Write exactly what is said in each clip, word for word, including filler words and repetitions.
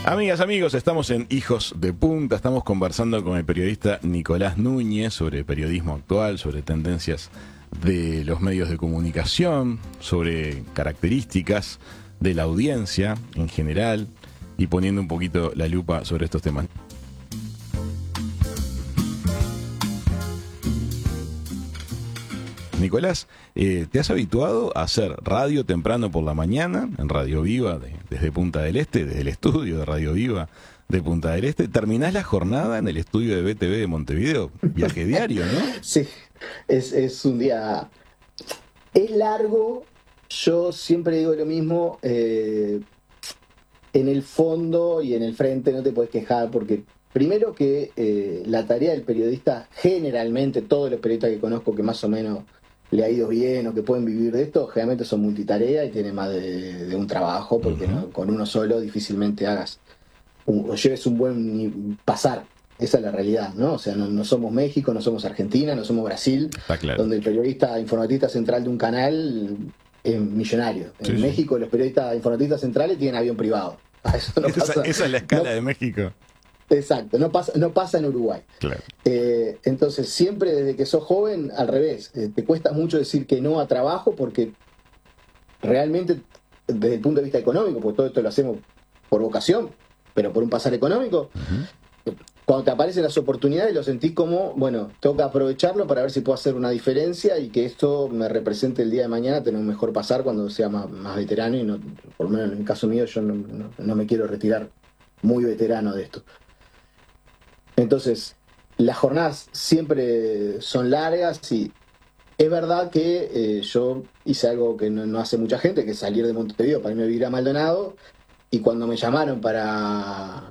Amigas, amigos, estamos en Hijos de Punta, estamos conversando con el periodista Nicolás Núñez sobre periodismo actual, sobre tendencias de los medios de comunicación, sobre características de la audiencia en general y poniendo un poquito la lupa sobre estos temas. Nicolás, eh, ¿te has habituado a hacer radio temprano por la mañana en Radio Viva de, desde Punta del Este, desde el estudio de Radio Viva de Punta del Este? ¿Terminás la jornada en el estudio de B T V de Montevideo? Viaje diario, ¿no? Sí, es, es un día... Es largo, yo siempre digo lo mismo, eh, en el fondo y en el frente no te puedes quejar porque... Primero que eh, la tarea del periodista, generalmente todos los periodistas que conozco que más o menos le ha ido bien o que pueden vivir de esto, generalmente son multitarea y tienen más de, de un trabajo, porque uh-huh. no, con uno solo difícilmente hagas un, o lleves un buen pasar. Esa es la realidad, ¿no? O sea, no, no somos México, no somos Argentina, no somos Brasil, claro. donde el periodista informatista central de un canal es millonario. En sí, México sí. los periodistas informatistas centrales tienen avión privado. Eso no esa, pasa, esa es la escala no, de México. Exacto, no pasa, no pasa en Uruguay. Claro. Eh, entonces, siempre desde que sos joven, al revés, eh, te cuesta mucho decir que no a trabajo porque realmente, desde el punto de vista económico, porque todo esto lo hacemos por vocación, pero por un pasar económico, uh-huh. cuando te aparecen las oportunidades lo sentís como, bueno, tengo que aprovecharlo para ver si puedo hacer una diferencia y que esto me represente el día de mañana, tener un mejor pasar cuando sea más, más veterano y no, por lo menos en el caso mío, yo no, no, no me quiero retirar muy veterano de esto. Entonces, las jornadas siempre son largas y es verdad que eh, yo hice algo que no, no hace mucha gente, que es salir de Montevideo para irme a vivir a Maldonado, y cuando me llamaron para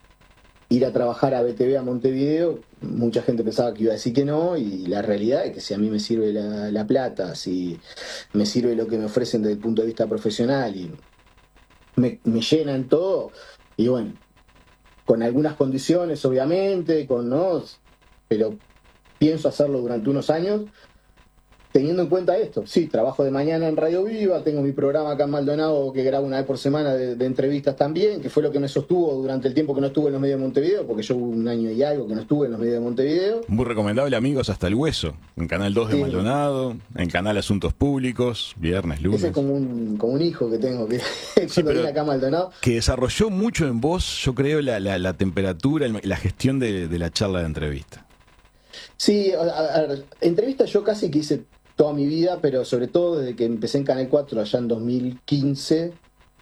ir a trabajar a B T V a Montevideo, mucha gente pensaba que iba a decir que no, y la realidad es que si a mí me sirve la, la plata, si me sirve lo que me ofrecen desde el punto de vista profesional y me, me llenan todo, y bueno, con algunas condiciones, obviamente, con no, pero pienso hacerlo durante unos años, teniendo en cuenta esto. Sí, trabajo de mañana en Radio Viva, tengo mi programa acá en Maldonado que grabo una vez por semana de, de entrevistas también, que fue lo que me sostuvo durante el tiempo que no estuve en los medios de Montevideo, porque yo hubo un año y algo que no estuve en los medios de Montevideo. Muy recomendable, amigos, Hasta el Hueso, en Canal dos de sí. Maldonado, en Canal Asuntos Públicos, viernes, lunes. Ese es como un, como un hijo que tengo, que sí, cuando viene acá a Maldonado. Que desarrolló mucho en vos, yo creo, la, la, la temperatura, la gestión de, de la charla de entrevista. Sí, a, a, a, entrevistas yo casi que hice toda mi vida, pero sobre todo desde que empecé en Canal cuatro allá en dos mil quince,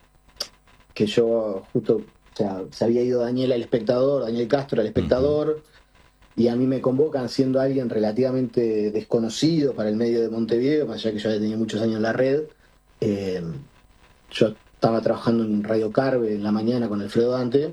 que yo justo, o sea, se había ido Daniel al Espectador, Daniel Castro al Espectador, uh-huh. y a mí me convocan siendo alguien relativamente desconocido para el medio de Montevideo, más allá que yo había tenido muchos años en la red. Eh, yo estaba trabajando en Radio Carve en la mañana con Alfredo Dante,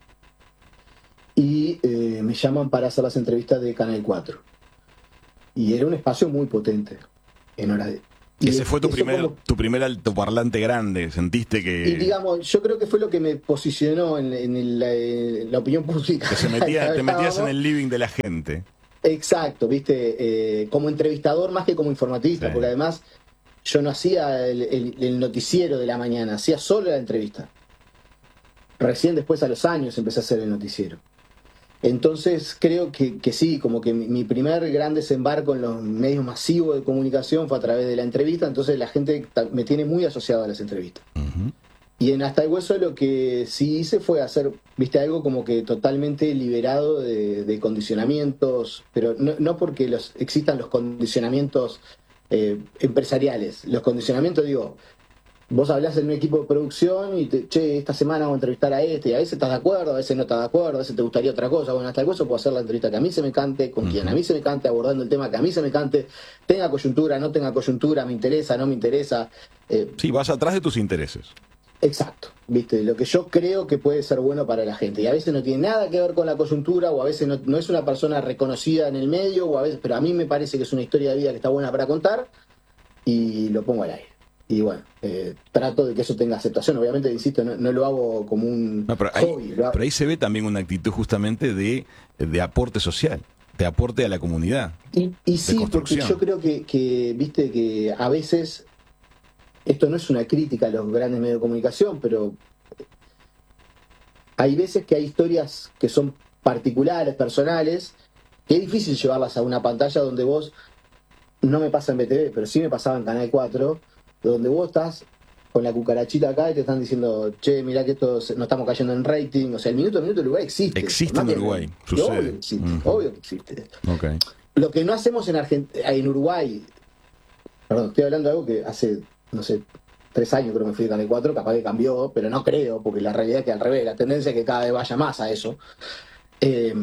y eh, me llaman para hacer las entrevistas de Canal cuatro. Y era un espacio muy potente en hora de... Y ese fue tu primer, como, tu primer altoparlante grande, sentiste que... Y digamos, yo creo que fue lo que me posicionó en, en, el, en la opinión pública. Que se metía, te metías en el living de la gente. Exacto, viste, eh, como entrevistador más que como informatista, sí. Porque además yo no hacía el, el, el noticiero de la mañana, hacía solo la entrevista. Recién después a los años empecé a hacer el noticiero. Entonces creo que, que sí, como que mi, mi primer gran desembarco en los medios masivos de comunicación fue a través de la entrevista, entonces la gente me tiene muy asociado a las entrevistas. Uh-huh. Y en Hasta el Hueso lo que sí hice fue hacer, viste, algo como que totalmente liberado de, de condicionamientos, pero no, no porque los, existan los condicionamientos eh, empresariales, los condicionamientos, digo... Vos hablás en un equipo de producción y te, che, esta semana vamos a entrevistar a este, y a veces estás de acuerdo, a veces no estás de acuerdo, a veces te gustaría otra cosa. Bueno, hasta el hueso puedo hacer la entrevista que a mí se me cante, con uh-huh. quien a mí se me cante, abordando el tema que a mí se me cante, tenga coyuntura, no tenga coyuntura, me interesa, no me interesa. Eh, sí, vas atrás de tus intereses. Exacto, viste, lo que yo creo que puede ser bueno para la gente. Y a veces no tiene nada que ver con la coyuntura, o a veces no, no es una persona reconocida en el medio, o a veces, pero a mí me parece que es una historia de vida que está buena para contar, y lo pongo al aire. Y bueno, eh, trato de que eso tenga aceptación. Obviamente, insisto, no, no lo hago como un no, pero hobby. Ahí, pero ahí se ve también una actitud justamente de, de aporte social, de aporte a la comunidad. Y, y sí, porque yo creo que, que, viste, que a veces, esto no es una crítica a los grandes medios de comunicación, pero hay veces que hay historias que son particulares, personales, que es difícil llevarlas a una pantalla donde vos, no me pasa en B T V, pero sí me pasaba en Canal cuatro, donde vos estás con la cucarachita acá y te están diciendo, che, mirá que esto no estamos cayendo en rating. O sea, el minuto a minuto de Uruguay existe. Existe en Uruguay, que, sucede. Obvio que existe, uh-huh. obvio que existe. Okay. Lo que no hacemos en Argent- en Uruguay, perdón, estoy hablando de algo que hace, no sé, tres años creo que me fui de Canal cuatro, capaz que cambió, pero no creo, porque la realidad es que al revés, la tendencia es que cada vez vaya más a eso. Eh,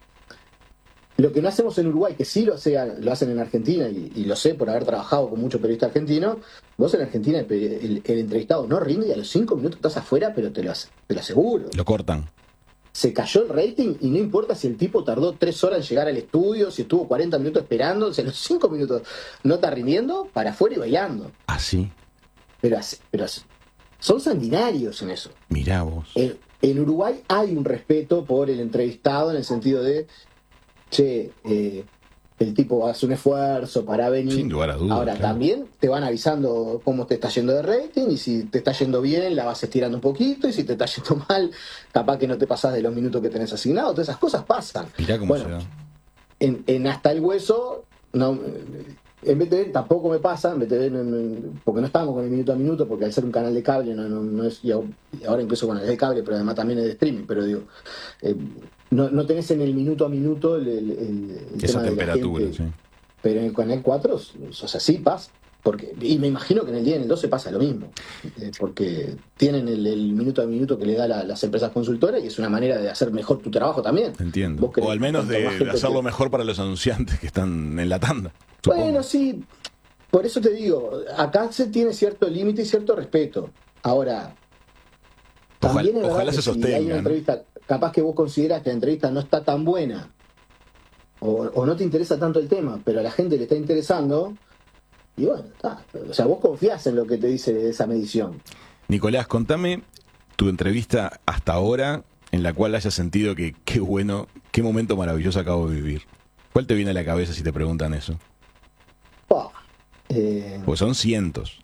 Lo que no hacemos en Uruguay, que sí lo, sea, lo hacen en Argentina, y, y lo sé por haber trabajado con muchos periodistas argentinos, vos en Argentina el, el, el entrevistado no rinde y a los cinco minutos estás afuera, pero te lo, te lo aseguro. Lo cortan. Se cayó el rating y no importa si el tipo tardó tres horas en llegar al estudio, si estuvo cuarenta minutos esperando, o sea, los cinco minutos no está rindiendo, para afuera y bailando. ¿Ah, sí? Pero, pero son sanguinarios en eso. Mirá vos. En, en Uruguay hay un respeto por el entrevistado en el sentido de che, eh, el tipo hace un esfuerzo para venir. Sin lugar a dudas. Ahora, claro. también te van avisando cómo te está yendo de rating, y si te está yendo bien, la vas estirando un poquito, y si te está yendo mal, capaz que no te pasás de los minutos que tenés asignados. Todas esas cosas pasan. Mirá cómo bueno, se da. En, en Hasta el Hueso, no, en B T V tampoco me pasa, en B T V no, no, porque no estamos con el minuto a minuto, porque al ser un canal de cable, no, no, no es, y ahora incluso con el de cable, pero además también es de streaming, pero digo, eh, no, no tenés en el minuto a minuto el, el, el esa tema temperatura, de la gente, sí. Pero en el Canal cuatro, o sea, sí pasa, porque, y me imagino que en el día y en el doce pasa lo mismo, eh, porque tienen el, el minuto a minuto que le da la, las empresas consultoras, y es una manera de hacer mejor tu trabajo también. Entiendo. O al menos de, de hacerlo que... mejor para los anunciantes que están en la tanda. Supongo. Bueno, sí, por eso te digo, acá se tiene cierto límite y cierto respeto. Ahora, también ojalá, es ojalá que se si sostenga. hay una entrevista, capaz que vos considerás que la entrevista no está tan buena, o, o no te interesa tanto el tema, pero a la gente le está interesando, y bueno, está. O sea, vos confiás en lo que te dice esa medición. Nicolás, contame tu entrevista hasta ahora en la cual hayas sentido que qué bueno, qué momento maravilloso acabo de vivir. ¿Cuál te viene a la cabeza si te preguntan eso? Oh, eh, pues son cientos.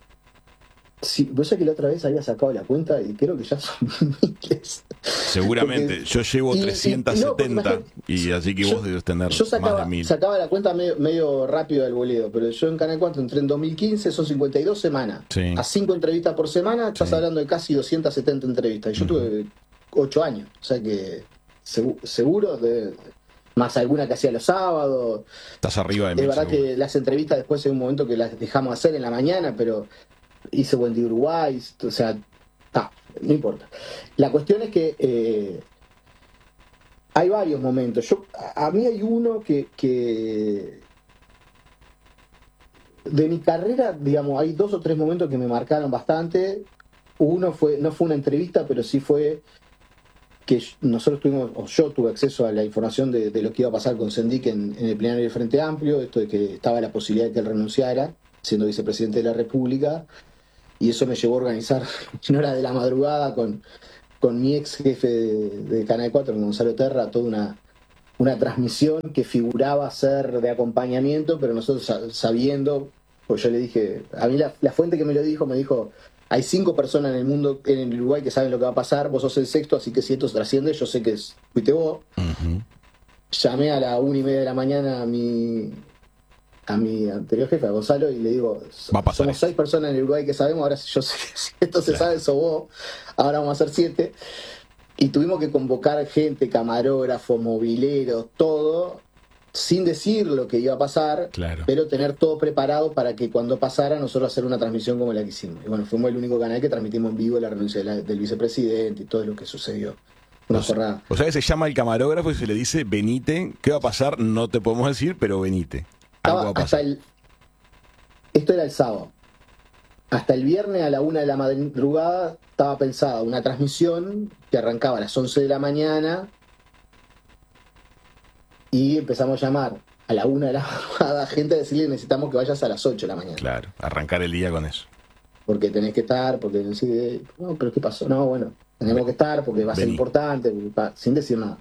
Sí, vos sabés que la otra vez había sacado la cuenta y creo que ya son miles. Seguramente, porque, yo llevo y, trescientos setenta y, no, y así que yo, vos debes tener yo sacaba, más de mil. Sacaba la cuenta medio, medio rápido del boleto, pero yo en Canal cuatro entré en dos mil quince, son cincuenta y dos semanas. Sí. A cinco entrevistas por semana, estás sí. hablando de casi doscientas setenta entrevistas. Y yo uh-huh. tuve ocho años, o sea que seguro, seguro de... más alguna que hacía los sábados. Estás arriba de mí. Es verdad seguro. Que las entrevistas después hay un momento que las dejamos hacer en la mañana, pero hice Buen Día Uruguay, o sea, ta, no importa. La cuestión es que eh, hay varios momentos. Yo, a, a mí hay uno que, que de mi carrera, digamos, hay dos o tres momentos que me marcaron bastante. Uno fue, no fue una entrevista, pero sí fue que nosotros tuvimos, o yo tuve acceso a la información de, de lo que iba a pasar con Sendik en, en el plenario del Frente Amplio, esto de que estaba la posibilidad de que él renunciara, siendo vicepresidente de la República, y eso me llevó a organizar en hora de la madrugada con, con mi ex jefe de, de Canal cuatro, Gonzalo Terra, toda una, una transmisión que figuraba ser de acompañamiento, pero nosotros sabiendo, pues yo le dije, a mí la, la fuente que me lo dijo, me dijo, hay cinco personas en el mundo, en el Uruguay, que saben lo que va a pasar, vos sos el sexto, así que si esto trasciende, yo sé que fuiste vos. Uh-huh. Llamé a la una y media de la mañana a mi a mi anterior jefe, a Gonzalo, y le digo, somos esto. seis personas en el Uruguay que sabemos, ahora yo sé que si esto se claro. sabe, sos vos, ahora vamos a ser siete. Y tuvimos que convocar gente, camarógrafos, mobileros, todo, sin decir lo que iba a pasar, claro. pero tener todo preparado para que cuando pasara nosotros hacer una transmisión como la que hicimos. Y bueno, fuimos el único canal que transmitimos en vivo la renuncia de la, del vicepresidente y todo lo que sucedió. Una o jornada. O sea que se llama el camarógrafo y se le dice, venite, ¿qué va a pasar? No te podemos decir, pero venite. Algo Estaba va a pasar. Hasta el, esto era el sábado. Hasta el viernes a la una de la madrugada estaba pensada una transmisión que arrancaba a las once de la mañana. Y empezamos a llamar a la una de la madrugada a gente a decirle necesitamos que vayas a las ocho de la mañana. Claro, arrancar el día con eso. Porque tenés que estar, porque no sé, no, pero ¿qué pasó? No, bueno, tenemos que estar porque va a ser Vení. importante, sin decir nada.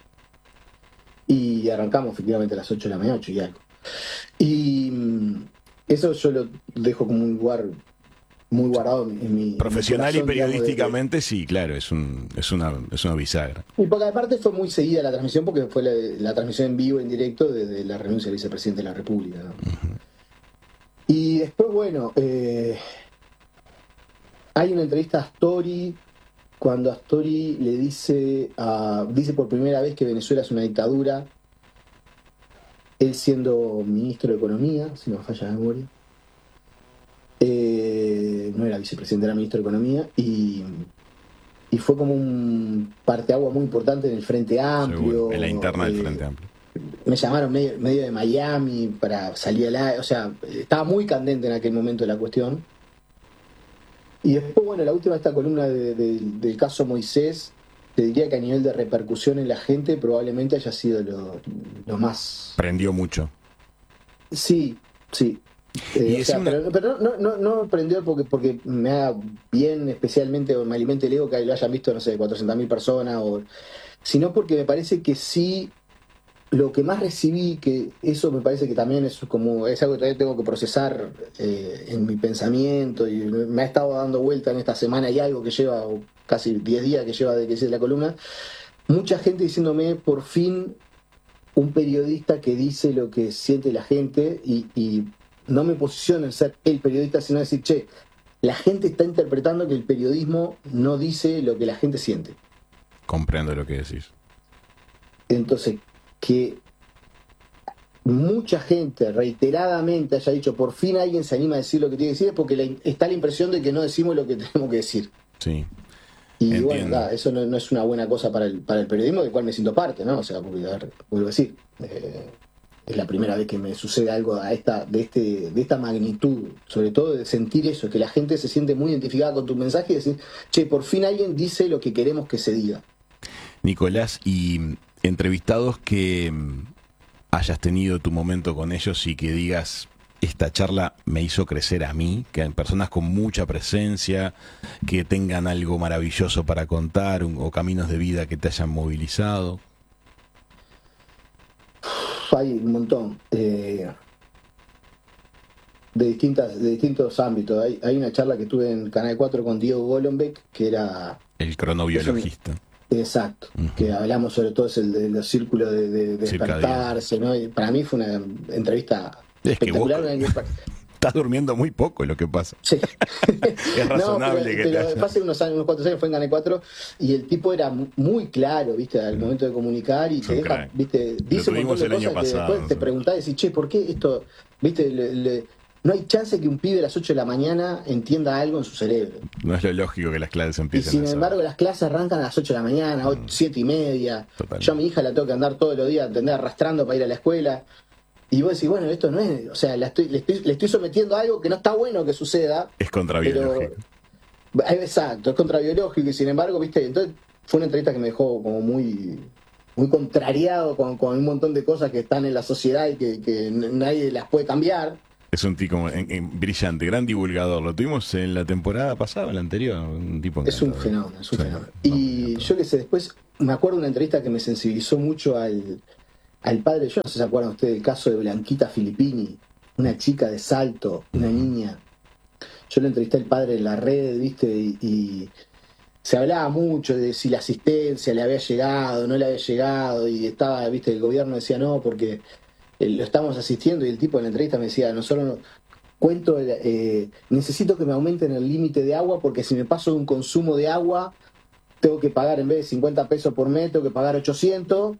Y arrancamos efectivamente a las ocho de la mañana, ocho y algo. Y eso yo lo dejo como un lugar muy guardado en mi... Profesional en mi corazón, y periodísticamente, digamos, de, sí, claro, es un es una, es una bisagra. Y porque aparte fue muy seguida la transmisión, porque fue la, la transmisión en vivo, en directo, desde la renuncia del vicepresidente de la República, ¿no? Uh-huh. Y después, bueno, eh, hay una entrevista a Astori, cuando Astori le dice, a, dice por primera vez que Venezuela es una dictadura, él siendo ministro de Economía, si no me falla la memoria, eh, no era vicepresidente, era ministro de Economía, y... y fue como un parteagua muy importante en el Frente Amplio. Seguro, en la interna eh, del Frente Amplio. Me llamaron medio, medio de Miami para salir al aire, o sea, estaba muy candente en aquel momento la cuestión. Y después, bueno, la última esta columna de, de, del caso Moisés, te diría que a nivel de repercusión en la gente probablemente haya sido lo, lo más... Prendió mucho. Sí, sí. Eh, o sea, una... Pero, pero no, no, no me prendió porque, porque me haga bien, especialmente, o me alimente el ego que lo hayan visto, no sé, cuatrocientas mil personas, o, sino porque me parece que sí, lo que más recibí, que eso me parece que también es como es algo que todavía tengo que procesar eh, en mi pensamiento, y me ha estado dando vuelta en esta semana y algo que lleva casi diez días que lleva de que hice la columna, mucha gente diciéndome, por fin, un periodista que dice lo que siente la gente, y, y no me posiciono en ser el periodista, sino decir, che, la gente está interpretando que el periodismo no dice lo que la gente siente. Comprendo lo que decís. Entonces, que mucha gente reiteradamente haya dicho, por fin alguien se anima a decir lo que tiene que decir, es porque la, está la impresión de que no decimos lo que tenemos que decir. Sí. Y Entiendo. bueno, nada, eso no, no es una buena cosa para el, para el periodismo, del cual me siento parte, ¿no? O sea, porque, a ver, vuelvo a decir, eh, es la primera vez que me sucede algo a esta, de, este, de esta magnitud, sobre todo de sentir eso, que la gente se siente muy identificada con tu mensaje y decir, che, por fin alguien dice lo que queremos que se diga. Nicolás, y entrevistados que hayas tenido tu momento con ellos y que digas, esta charla me hizo crecer a mí, que hay personas con mucha presencia, que tengan algo maravilloso para contar, un, o caminos de vida que te hayan movilizado. Hay un montón eh, de distintas de distintos ámbitos. Hay, hay una charla que tuve en Canal cuatro con Diego Golombek, que era el cronobiologista. Un, exacto, uh-huh. Que hablamos sobre todo es el de los círculos de, de, de despertarse, ¿no? Y para mí fue una entrevista es espectacular. Que vos... Estás durmiendo muy poco, es lo que pasa. Sí. Es razonable. No, pero, que pero te haya... hace unos años, unos cuantos años fue en Canal cuatro y el tipo era muy claro, ¿viste? Al momento de comunicar y te deja, crack. ¿Viste? Dice un montón de cosas pasado, que después te preguntás y decís, che, ¿por qué esto? ¿Viste? Le, le... No hay chance que un pibe a las ocho de la mañana entienda algo en su cerebro. No es lo lógico que las clases empiecen. Y sin embargo, las clases arrancan a las ocho de la mañana, mm. siete y media. Total. Yo a mi hija la tengo que andar todos los días, entender, arrastrando para ir a la escuela. Y vos decís, bueno, esto no es, o sea, la estoy, le, estoy, le estoy sometiendo a algo que no está bueno que suceda. Es contrabiológico. Pero, exacto, es contrabiológico y sin embargo, viste, entonces fue una entrevista que me dejó como muy, muy contrariado con, con un montón de cosas que están en la sociedad y que, que nadie las puede cambiar. Es un tipo en, en, brillante, gran divulgador. Lo tuvimos en la temporada pasada, en la anterior. Un tipo es un fenómeno, es un sí, fenómeno. Y no, yo qué sé, después me acuerdo de una entrevista que me sensibilizó mucho al... al padre. Yo no sé si se acuerdan ustedes del caso de Blanquita Filippini, una chica de Salto, una niña. Yo le entrevisté al padre en la red, ¿viste? Y, y se hablaba mucho de si la asistencia le había llegado, no le había llegado, y estaba, ¿viste? El gobierno decía no, porque lo estamos asistiendo, y el tipo en la entrevista me decía, nosotros no, cuento, eh, necesito que me aumenten el límite de agua, porque si me paso de un consumo de agua, tengo que pagar, en vez de cincuenta pesos por mes, tengo que pagar ochocientos,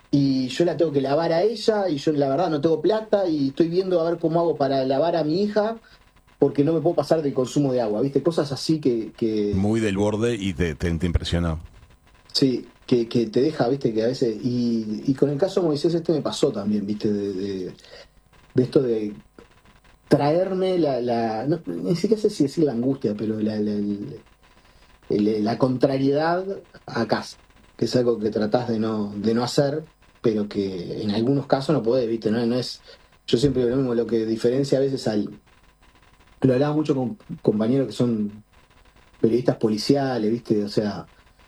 y yo la tengo que lavar a ella, y yo la verdad no tengo plata, y estoy viendo a ver cómo hago para lavar a mi hija, porque no me puedo pasar del consumo de agua, ¿viste? Cosas así que... que... Muy del borde y te, te, te impresionó. Sí, que, que te deja, ¿viste? Que a veces... Y, y con el caso de Moisés este me pasó también, ¿viste? De, de, de esto de traerme la... la no, ni siquiera sé si decir la angustia, pero la, la, la, la contrariedad a casa, que es algo que tratás de no, de no hacer, pero que en algunos casos no podés, ¿viste? No, no es... Yo siempre digo lo mismo, lo que diferencia a veces al... Lo hablaba mucho con compañeros que son periodistas policiales, ¿viste? O sea,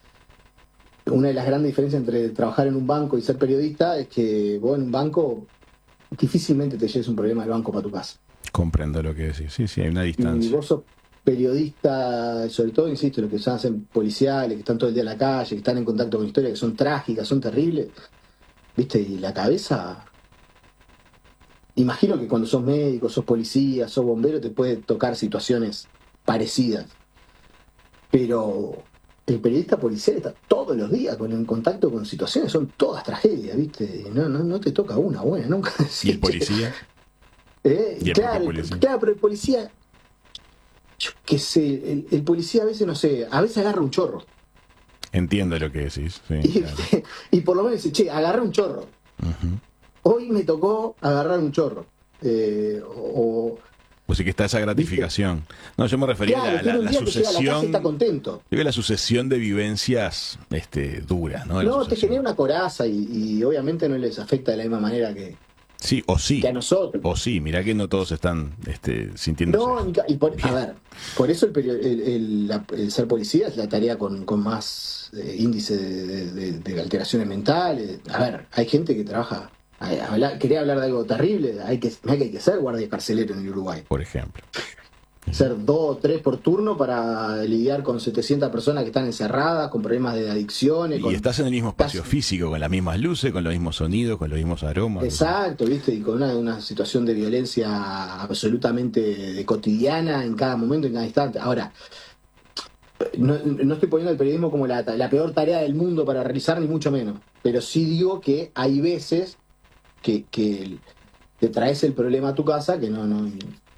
una de las grandes diferencias entre trabajar en un banco y ser periodista es que vos en un banco difícilmente te lleves un problema del banco para tu casa. Comprendo lo que decís. Sí, sí, hay una distancia. Y vos sos periodistas, sobre todo, insisto, los que se hacen policiales, que están todo el día en la calle, que están en contacto con historias que son trágicas, son terribles, ¿viste? Y la cabeza... Imagino que cuando sos médico, sos policía, sos bombero, te puede tocar situaciones parecidas. Pero el periodista policial está todos los días con, en contacto con situaciones, son todas tragedias, ¿viste? No, no, no te toca una buena, nunca. ¿Y el policía? ¿Eh? ¿Y el claro, policía? claro, pero el policía, yo qué sé, el, el policía a veces, no sé, a veces agarra un chorro. Entiendo lo que decís. Sí, Y, claro. y por lo menos dice, che, agarré un chorro. Uh-huh. Hoy me tocó agarrar un chorro. Eh, o... Pues sí que está esa gratificación. No, yo me refería Claro, a la, tiene la, un la día que llega a la casa y sucesión. está contento. Yo creo que la sucesión de vivencias este, duras, ¿no? La No, te sucesión. genera una coraza y, y obviamente no les afecta de la misma manera que, Sí, o sí. que a nosotros. O sí, mirá que no todos están este, sintiéndose. No, ni ca- y por, a ver, por eso el, perio- el, el- la- el ser policía es la tarea con, con más eh, índice de, de- de- de alteraciones mentales. A ver, hay gente que trabaja, a- a hablar- quería hablar de algo terrible, hay que, mirá que hay que ser guardia carcelero en el Uruguay. Por ejemplo. Ser dos o tres por turno para lidiar con setecientas personas que están encerradas, con problemas de adicciones. Y con- estás en el mismo espacio estás- físico, con las mismas luces, con los mismos sonidos, con los mismos aromas. Exacto, ¿viste? Y con una, una situación de violencia absolutamente de cotidiana en cada momento, en cada instante. Ahora, no, no estoy poniendo el periodismo como la, la peor tarea del mundo para realizar, ni mucho menos. Pero sí digo que hay veces que, que te traes el problema a tu casa que no, no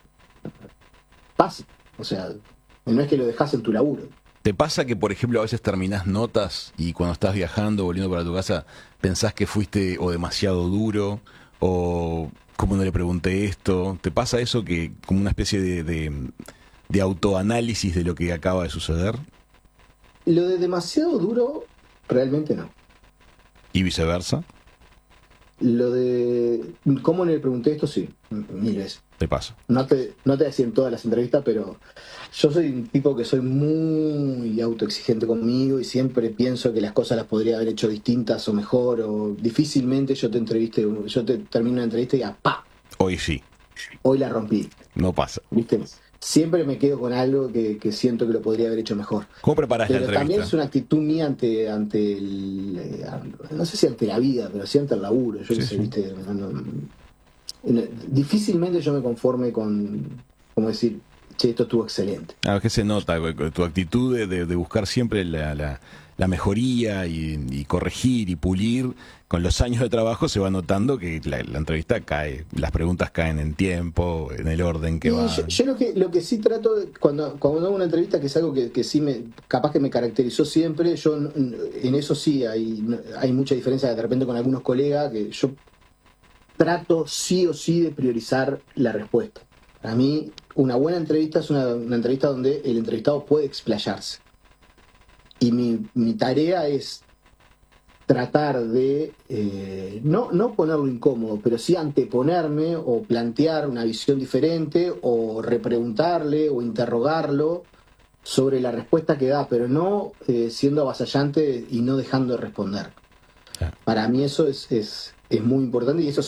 pasa. O sea, no es que lo dejas en tu laburo. ¿Te pasa que, por ejemplo, a veces terminás notas y cuando estás viajando, volviendo para tu casa, pensás que fuiste o demasiado duro o cómo no le pregunté esto? ¿Te pasa eso que como una especie de, de, de autoanálisis de lo que acaba de suceder? Lo de demasiado duro, realmente no. ¿Y viceversa? Lo de cómo le pregunté esto, sí, mil veces. ¿Te pasa? No te, no te voy a decir en todas las entrevistas, pero yo soy un tipo que soy muy autoexigente conmigo y siempre pienso que las cosas las podría haber hecho distintas o mejor, o difícilmente yo te entreviste, yo te termino una entrevista y ¡pa! Hoy sí, Hoy la rompí, no pasa. ¿viste? Siempre me quedo con algo que, que siento que lo podría haber hecho mejor. ¿Cómo preparás la Pero también entrevista? es una actitud mía ante, ante el, eh, no sé si ante la vida, pero sí ante el laburo. Yo Sí, qué sé, sí. ¿viste? No, no, no, difícilmente yo me conforme con, como decir, che, esto estuvo excelente. A ver, ¿qué se nota? Tu actitud de, de- de buscar siempre la, la- la mejoría y, y corregir y pulir. Con los años de trabajo se va notando que la, la entrevista cae, las preguntas caen en tiempo, en el orden que Y va. yo, yo lo que lo que sí trato de- cuando cuando hago una entrevista, que es algo que, que sí me capaz que me caracterizó siempre, yo n- en eso sí hay hay mucha diferencia de repente con algunos colegas, que yo trato sí o sí de priorizar la respuesta. Para mí una buena entrevista es una, una entrevista donde el entrevistado puede explayarse, y mi, mi tarea es tratar de eh, no, no ponerlo incómodo, pero sí anteponerme o plantear una visión diferente o repreguntarle o interrogarlo sobre la respuesta que da, pero no eh, siendo avasallante y no dejando de responder. Claro. Para mí eso es, es, es muy importante, y eso